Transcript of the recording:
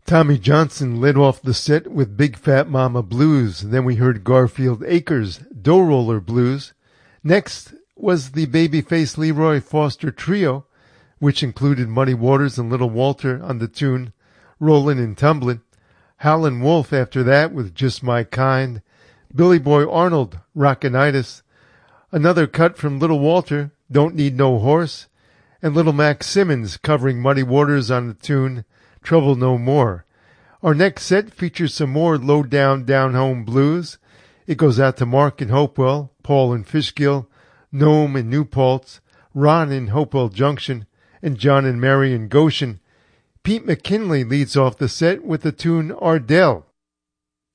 Tommy Johnson led off the set with Big Fat Mama Blues. Then we heard Garfield Akers' Dough Roller Blues. Next was the Babyface Leroy Foster Trio, which included Muddy Waters and Little Walter on the tune Rollin' and Tumblin'. Howlin' Wolf after that with Just My Kind. Billy Boy Arnold, Rockinitis. Another cut from Little Walter, Don't Need No Horse. And Little Max Simmons covering Muddy Waters on the tune Trouble No More. Our next set features some more low-down, down-home blues. It goes out to Mark in Hopewell, Paul in Fishkill, Noam in New Paltz, Ron in Hopewell Junction, and John and Mary in Goshen. Pete McKinley leads off the set with the tune Ardell.